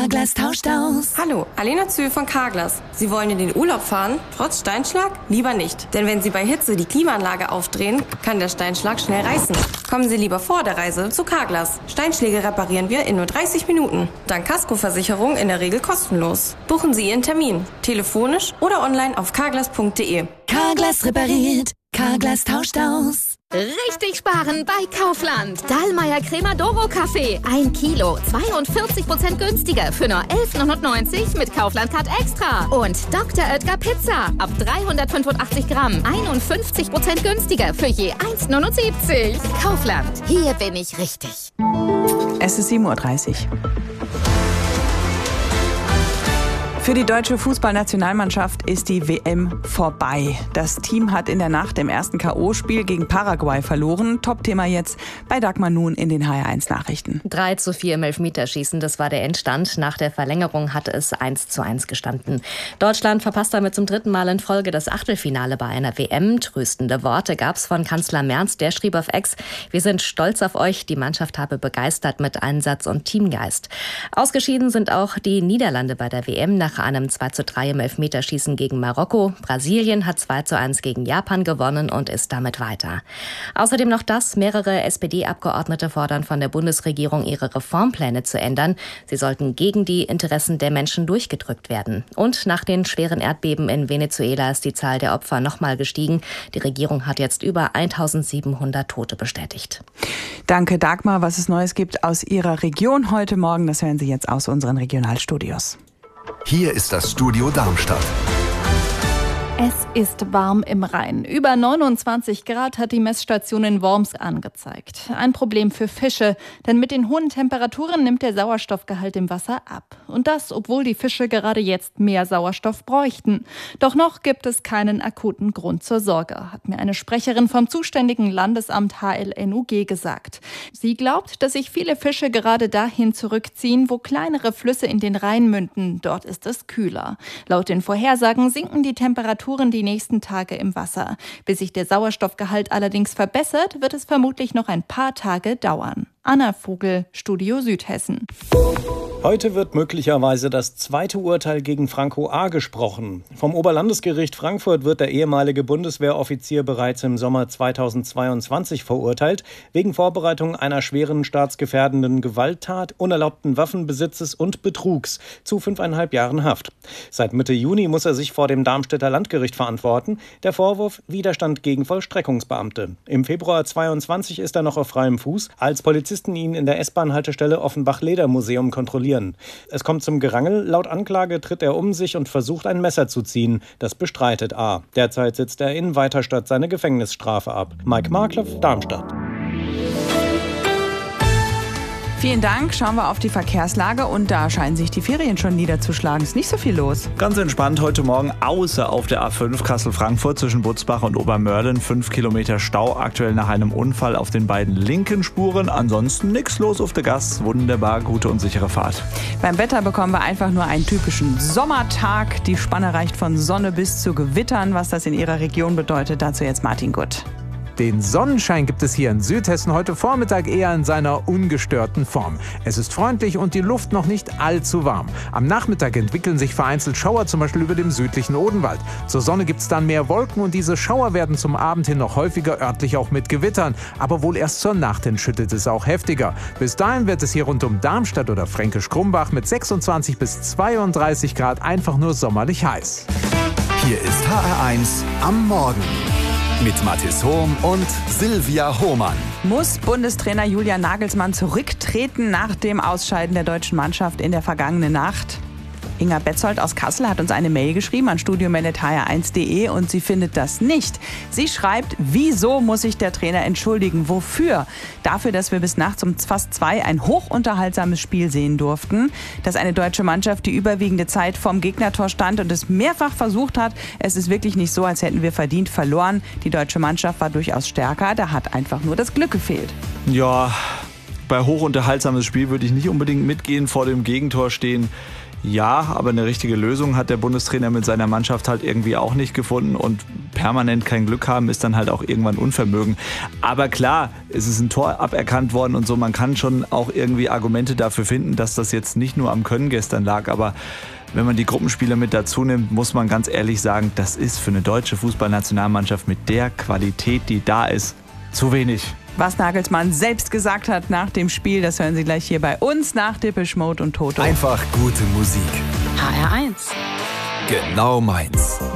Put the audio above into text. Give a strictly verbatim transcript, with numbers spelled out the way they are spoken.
Carglass tauscht aus. Hallo, Alena Zühl von Carglass. Sie wollen in den Urlaub fahren? Trotz Steinschlag? Lieber nicht. Denn wenn Sie bei Hitze die Klimaanlage aufdrehen, kann der Steinschlag schnell reißen. Kommen Sie lieber vor der Reise zu Carglass. Steinschläge reparieren wir in nur dreißig Minuten. Dank Kaskoversicherung in der Regel kostenlos. Buchen Sie Ihren Termin. Telefonisch oder online auf carglass punkt de. Carglass repariert. Carglass tauscht aus. Richtig sparen bei Kaufland. Dallmayr Cremadoro Kaffee. Ein Kilo. zweiundvierzig Prozent günstiger für nur elf neunundneunzig mit Kaufland Card Extra. Und Doktor Oetker Pizza. Ab dreihundertfünfundachtzig Gramm. einundfünfzig Prozent günstiger für je eins neunundsiebzig. Kaufland. Hier bin ich richtig. Es ist sieben Uhr dreißig. Für die deutsche Fußballnationalmannschaft ist die W M vorbei. Das Team hat in der Nacht im ersten K O-Spiel gegen Paraguay verloren. Top-Thema jetzt bei Dagmar Nun in den H R eins Nachrichten. drei zu vier im Elfmeterschießen, das war der Endstand. Nach der Verlängerung hatte es eins zu eins gestanden. Deutschland verpasst damit zum dritten Mal in Folge das Achtelfinale bei einer W M. Tröstende Worte gab's von Kanzler Merz. Der schrieb auf X: Wir sind stolz auf euch. Die Mannschaft habe begeistert mit Einsatz und Teamgeist. Ausgeschieden sind auch die Niederlande bei der W M nach einem zwei zu drei im Elfmeterschießen gegen Marokko. Brasilien hat zwei zu eins gegen Japan gewonnen und ist damit weiter. Außerdem noch das: Mehrere S P D-Abgeordnete fordern von der Bundesregierung, ihre Reformpläne zu ändern. Sie sollten gegen die Interessen der Menschen durchgedrückt werden. Und nach den schweren Erdbeben in Venezuela ist die Zahl der Opfer nochmal gestiegen. Die Regierung hat jetzt über eintausendsiebenhundert Tote bestätigt. Danke, Dagmar. Was es Neues gibt aus Ihrer Region heute Morgen, das hören Sie jetzt aus unseren Regionalstudios. Hier ist das Studio Darmstadt. Es ist warm im Rhein. Über neunundzwanzig Grad hat die Messstation in Worms angezeigt. Ein Problem für Fische, denn mit den hohen Temperaturen nimmt der Sauerstoffgehalt im Wasser ab. Und das, obwohl die Fische gerade jetzt mehr Sauerstoff bräuchten. Doch noch gibt es keinen akuten Grund zur Sorge, hat mir eine Sprecherin vom zuständigen Landesamt H L N U G gesagt. Sie glaubt, dass sich viele Fische gerade dahin zurückziehen, wo kleinere Flüsse in den Rhein münden. Dort ist es kühler. Laut den Vorhersagen sinken die Temperaturen die nächsten Tage im Wasser. Bis sich der Sauerstoffgehalt allerdings verbessert, wird es vermutlich noch ein paar Tage dauern. Anna Vogel, Studio Südhessen. Heute wird möglicherweise das zweite Urteil gegen Franco A. gesprochen. Vom Oberlandesgericht Frankfurt wird der ehemalige Bundeswehroffizier bereits im Sommer zweitausendzweiundzwanzig verurteilt, wegen Vorbereitung einer schweren staatsgefährdenden Gewalttat, unerlaubten Waffenbesitzes und Betrugs zu fünfeinhalb Jahren Haft. Seit Mitte Juni muss er sich vor dem Darmstädter Landgericht verantworten. Der Vorwurf: Widerstand gegen Vollstreckungsbeamte. Im Februar zweiundzwanzig ist er noch auf freiem Fuß, als Polizisten ihn in der S-Bahn-Haltestelle Offenbach-Leder-Museum kontrollieren. Es kommt zum Gerangel. Laut Anklage tritt er um sich und versucht, ein Messer zu ziehen. Das bestreitet A. Derzeit sitzt er in Weiterstadt seine Gefängnisstrafe ab. Mike Markloff, Darmstadt. Vielen Dank. Schauen wir auf die Verkehrslage und da scheinen sich die Ferien schon niederzuschlagen. Ist nicht so viel los. Ganz entspannt heute Morgen, außer auf der A fünf Kassel-Frankfurt zwischen Butzbach und Obermörlen. Fünf Kilometer Stau aktuell nach einem Unfall auf den beiden linken Spuren. Ansonsten nichts los auf der Gas. Wunderbar, gute und sichere Fahrt. Beim Wetter bekommen wir einfach nur einen typischen Sommertag. Die Spanne reicht von Sonne bis zu Gewittern. Was das in Ihrer Region bedeutet, dazu jetzt Martin Gutt. Den Sonnenschein gibt es hier in Südhessen heute Vormittag eher in seiner ungestörten Form. Es ist freundlich und die Luft noch nicht allzu warm. Am Nachmittag entwickeln sich vereinzelt Schauer, zum Beispiel über dem südlichen Odenwald. Zur Sonne gibt es dann mehr Wolken und diese Schauer werden zum Abend hin noch häufiger, örtlich auch mit Gewittern. Aber wohl erst zur Nacht hin schüttet es auch heftiger. Bis dahin wird es hier rund um Darmstadt oder Fränkisch-Krumbach mit sechsundzwanzig bis zweiunddreißig Grad einfach nur sommerlich heiß. Hier ist H R eins am Morgen. Mit Mathis Hohm und Silvia Hohmann. Muss Bundestrainer Julian Nagelsmann zurücktreten nach dem Ausscheiden der deutschen Mannschaft in der vergangenen Nacht? Inga Betzold aus Kassel hat uns eine Mail geschrieben an studio at h r eins punkt de und sie findet das nicht. Sie schreibt: Wieso muss sich der Trainer entschuldigen? Wofür? Dafür, dass wir bis nachts um fast zwei ein hochunterhaltsames Spiel sehen durften, dass eine deutsche Mannschaft die überwiegende Zeit vorm Gegnertor stand und es mehrfach versucht hat. Es ist wirklich nicht so, als hätten wir verdient verloren. Die deutsche Mannschaft war durchaus stärker, da hat einfach nur das Glück gefehlt. Ja, bei hochunterhaltsames Spiel würde ich nicht unbedingt mitgehen, vor dem Gegentor stehen. Ja, aber eine richtige Lösung hat der Bundestrainer mit seiner Mannschaft halt irgendwie auch nicht gefunden und permanent kein Glück haben ist dann halt auch irgendwann Unvermögen. Aber klar, es ist ein Tor aberkannt worden und so, man kann schon auch irgendwie Argumente dafür finden, dass das jetzt nicht nur am Können gestern lag, aber wenn man die Gruppenspieler mit dazu nimmt, muss man ganz ehrlich sagen, das ist für eine deutsche Fußballnationalmannschaft mit der Qualität, die da ist, zu wenig. Was Nagelsmann selbst gesagt hat nach dem Spiel, das hören Sie gleich hier bei uns nach Depeche Mode und Toto. Einfach gute Musik. H R eins. Genau meins.